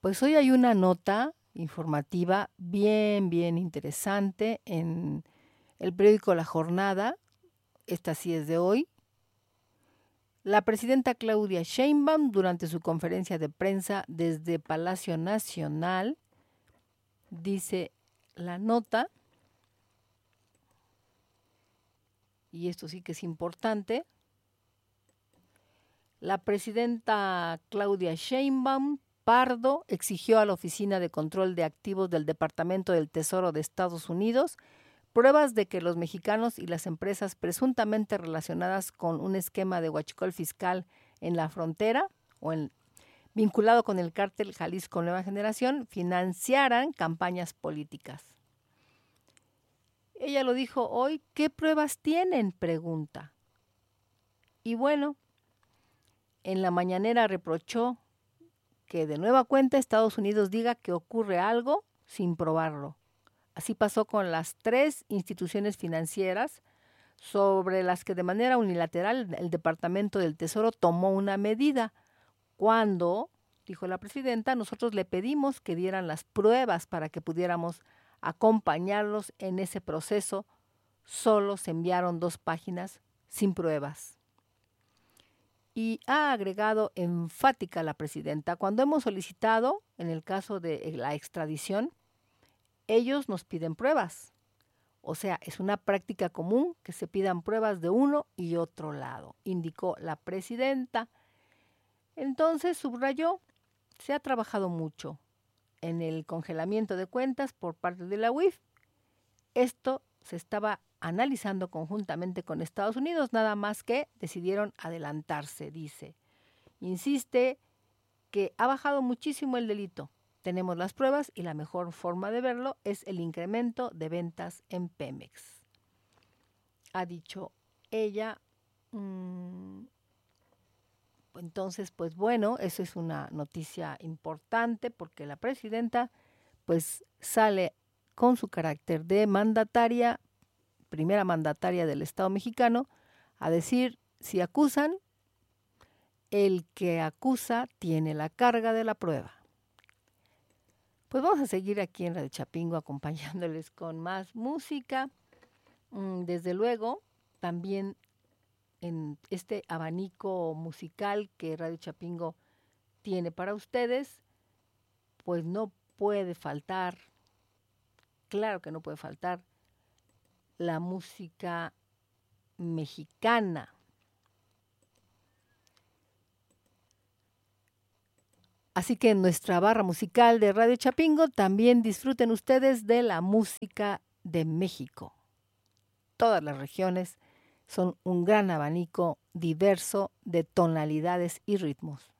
Pues hoy hay una nota informativa bien interesante en el periódico La Jornada. Esta sí es de hoy. La presidenta Claudia Sheinbaum, durante su conferencia de prensa desde Palacio Nacional, dice la nota, y esto sí que es importante, la presidenta Claudia Sheinbaum Pardo exigió a la Oficina de Control de Activos del Departamento del Tesoro de Estados Unidos pruebas de que los mexicanos y las empresas presuntamente relacionadas con un esquema de huachicol fiscal en la frontera vinculado con el cártel Jalisco Nueva Generación financiaran campañas políticas. Ella lo dijo hoy, ¿qué pruebas tienen?, pregunta. Y bueno, en la mañanera reprochó que de nueva cuenta Estados Unidos diga que ocurre algo sin probarlo. Así pasó con las 3 instituciones financieras sobre las que de manera unilateral el Departamento del Tesoro tomó una medida. Cuando, dijo la presidenta, nosotros le pedimos que dieran las pruebas para que pudiéramos acompañarlos en ese proceso, solo se enviaron 2 páginas sin pruebas. Y ha agregado enfática la presidenta, cuando hemos solicitado, en el caso de la extradición, ellos nos piden pruebas. O sea, es una práctica común que se pidan pruebas de uno y otro lado, indicó la presidenta. Entonces, subrayó, se ha trabajado mucho en el congelamiento de cuentas por parte de la UIF. Esto se estaba analizando conjuntamente con Estados Unidos, nada más que decidieron adelantarse, dice. Insiste que ha bajado muchísimo el delito. Tenemos las pruebas y la mejor forma de verlo es el incremento de ventas en Pemex. Ha dicho ella. Entonces, pues bueno, eso es una noticia importante porque la presidenta pues sale con su carácter de mandataria, primera mandataria del Estado mexicano, a decir, si acusan, el que acusa tiene la carga de la prueba. Pues vamos a seguir aquí en Radio Chapingo acompañándoles con más música. Desde luego, también en este abanico musical que Radio Chapingo tiene para ustedes, pues no puede faltar, claro que no puede faltar, la música mexicana. Así que en nuestra barra musical de Radio Chapingo también disfruten ustedes de la música de México. Todas las regiones son un gran abanico diverso de tonalidades y ritmos.